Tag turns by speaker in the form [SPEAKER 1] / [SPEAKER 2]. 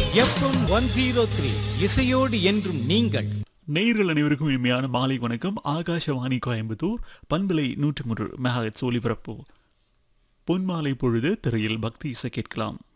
[SPEAKER 1] FM 103 இசையோடு என்றும் நீங்கள்.
[SPEAKER 2] நேயர்கள் அனைவருக்கும் இனிமையான மாலை வணக்கம். ஆகாஷவாணி கோயம்புத்தூர் பண்பலை 103 மெகாஹெர்ட்ஸ் ஒலிபரப்பு. பொன்மாலை பொழுது திரையில் பக்தி இசை கேட்கலாம்.